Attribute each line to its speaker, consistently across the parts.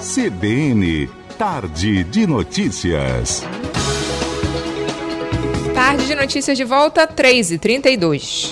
Speaker 1: CBN, Tarde de Notícias.
Speaker 2: Tarde de Notícias de volta, 3h32.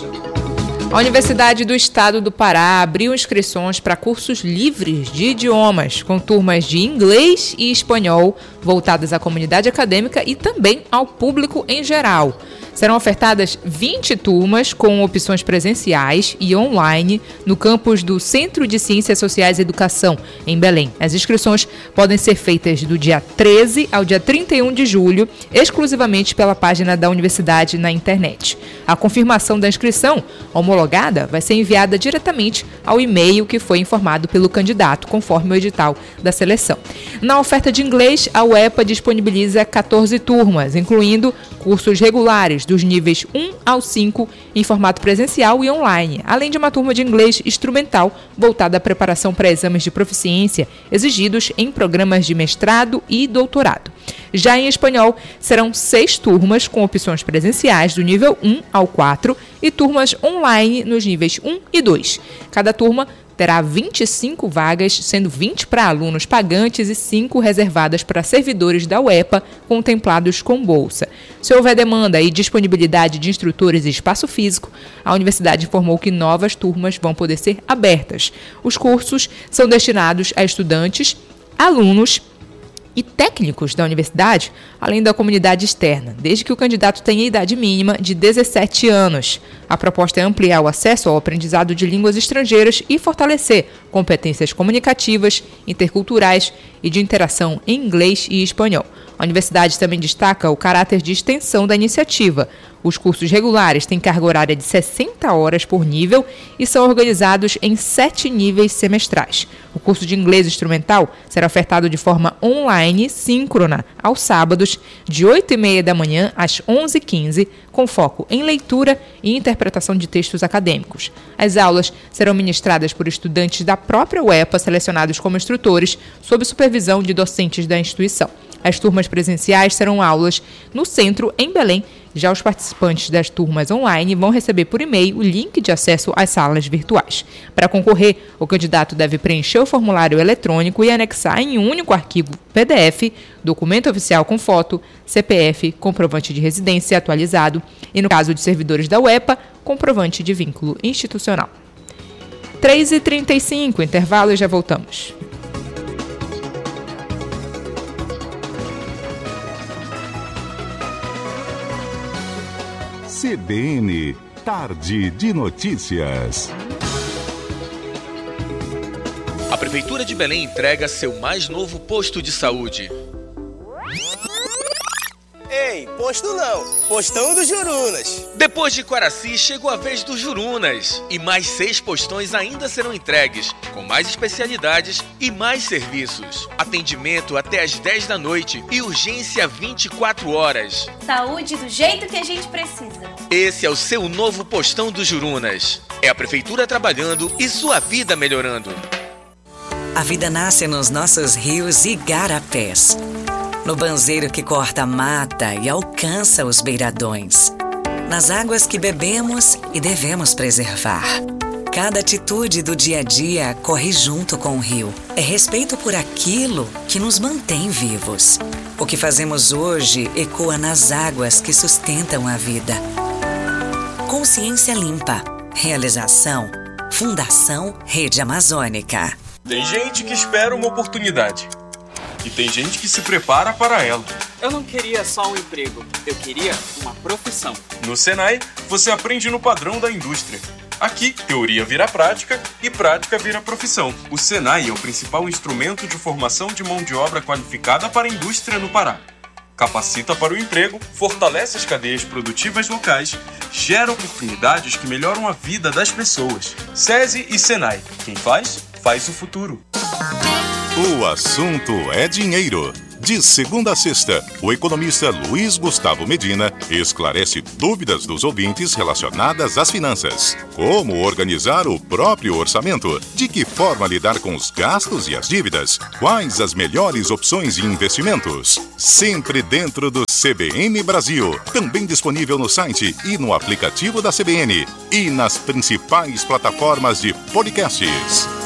Speaker 2: A Universidade do Estado do Pará abriu inscrições para cursos livres de idiomas, com turmas de inglês e espanhol, voltadas à comunidade acadêmica e também ao público em geral. Serão ofertadas 20 turmas com opções presenciais e online no campus do Centro de Ciências Sociais e Educação, em Belém. As inscrições podem ser feitas do dia 13 ao dia 31 de julho, exclusivamente pela página da universidade na internet. A confirmação da inscrição homologada vai ser enviada diretamente ao e-mail que foi informado pelo candidato, conforme o edital da seleção. Na oferta de inglês, a UEPA disponibiliza 14 turmas, incluindo cursos regulares dos níveis 1 ao 5 em formato presencial e online, além de uma turma de inglês instrumental voltada à preparação para exames de proficiência exigidos em programas de mestrado e doutorado. Já em espanhol, serão 6 turmas com opções presenciais do nível 1 ao 4 e turmas online nos níveis 1 e 2. Cada turma terá 25 vagas, sendo 20 para alunos pagantes e 5 reservadas para servidores da UEPA contemplados com bolsa. Se houver demanda e disponibilidade de instrutores e espaço físico, a universidade informou que novas turmas vão poder ser abertas. Os cursos são destinados a estudantes, alunos e técnicos da universidade, além da comunidade externa, desde que o candidato tenha idade mínima de 17 anos. A proposta é ampliar o acesso ao aprendizado de línguas estrangeiras e fortalecer competências comunicativas, interculturais e de interação em inglês e espanhol. A universidade também destaca o caráter de extensão da iniciativa. Os cursos regulares têm carga horária de 60 horas por nível e são organizados em 7 níveis semestrais. O curso de inglês instrumental será ofertado de forma online, síncrona, aos sábados, de 8h30 da manhã às 11h15, com foco em leitura e interpretação de textos acadêmicos. As aulas serão ministradas por estudantes da própria UEPA, selecionados como instrutores, sob supervisão de docentes da instituição. As turmas presenciais serão aulas no centro, em Belém. Já os participantes das turmas online vão receber por e-mail o link de acesso às salas virtuais. Para concorrer, o candidato deve preencher o formulário eletrônico e anexar em um único arquivo PDF, documento oficial com foto, CPF, comprovante de residência atualizado e, no caso de servidores da UEPA, comprovante de vínculo institucional. 3h35, intervalo e já voltamos.
Speaker 1: CBN, Tarde de Notícias.
Speaker 3: A Prefeitura de Belém entrega seu mais novo posto de saúde.
Speaker 4: Ei, posto não, postão do Jurunas.
Speaker 3: Depois de Quaraci, chegou a vez do Jurunas. E mais 6 postões ainda serão entregues, com mais especialidades e mais serviços. Atendimento até às 10 da noite e urgência 24 horas.
Speaker 5: Saúde do jeito que a gente precisa.
Speaker 3: Esse é o seu novo postão do Jurunas. É a Prefeitura trabalhando e sua vida melhorando.
Speaker 6: A vida nasce nos nossos rios e igarapés. No banzeiro que corta a mata e alcança os beiradões. Nas águas que bebemos e devemos preservar. Cada atitude do dia a dia corre junto com o rio. É respeito por aquilo que nos mantém vivos. O que fazemos hoje ecoa nas águas que sustentam a vida. Consciência Limpa. Realização. Fundação Rede Amazônica.
Speaker 7: Tem gente que espera uma oportunidade. E tem gente que se prepara para ela.
Speaker 8: Eu não queria só um emprego, eu queria uma profissão.
Speaker 7: No Senai, você aprende no padrão da indústria. Aqui, teoria vira prática e prática vira profissão. O Senai é o principal instrumento de formação de mão de obra qualificada para a indústria no Pará. Capacita para o emprego, fortalece as cadeias produtivas locais, gera oportunidades que melhoram a vida das pessoas. SESI e Senai. Quem faz, faz o futuro.
Speaker 1: O assunto é dinheiro. De segunda a sexta, o economista Luiz Gustavo Medina esclarece dúvidas dos ouvintes relacionadas às finanças. Como organizar o próprio orçamento? De que forma lidar com os gastos e as dívidas? Quais as melhores opções de investimentos? Sempre dentro do CBN Brasil. Também disponível no site e no aplicativo da CBN. E nas principais plataformas de podcasts.